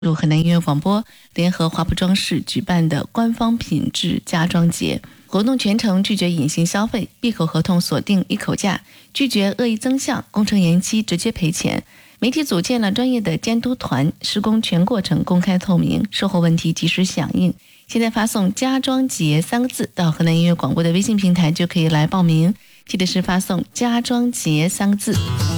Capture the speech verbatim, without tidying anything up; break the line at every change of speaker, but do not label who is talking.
入河南音乐广播联合华普装饰举办的官方品质家装节活动，全程拒绝隐形消费，闭口合同锁定一口价，拒绝恶意增项，工程延期直接赔钱。媒体组建了专业的监督团，施工全过程公开透明，售后问题及时响应。现在发送家装节三个字到河南音乐广播的微信平台就可以来报名，记得是发送家装节三个字。